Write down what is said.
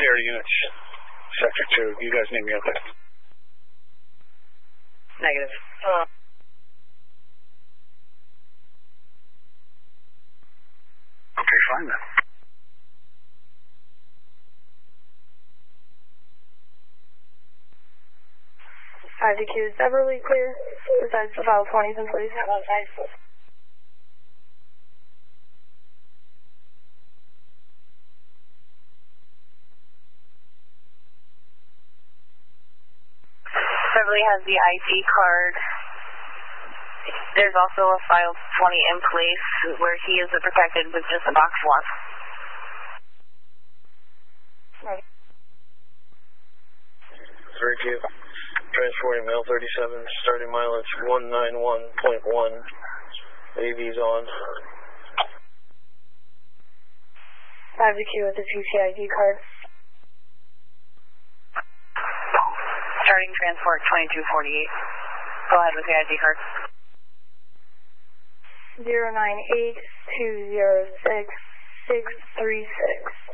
air units, Sector 2. You guys need me up there. Negative. Okay, fine then. IDQ is Beverly clear. Besides the file 20s and please. Beverly has the ID card. There's also a file 20 in place where he is protected with just a box one. Right. 3Q. Transporting mail 37, starting mileage 191.1. AV's on. 5DQ with the CCID card. Starting transport 2248. Go ahead with the ID card. 098206636.